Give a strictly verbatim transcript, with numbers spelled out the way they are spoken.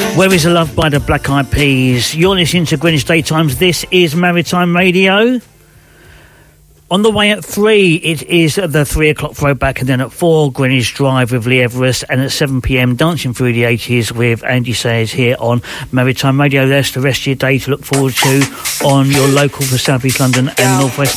Where is the Love by the Black Eyed Peas? You're listening to Greenwich Daytimes. This is Maritime Radio. On the way at three, it is the three o'clock throwback, and then at four, Greenwich Drive with Lee Everest, and at seven p.m, Dancing Through the eighties with Andy Sayers here on Maritime Radio. There's the rest of your day to look forward to on your local for South East London and North West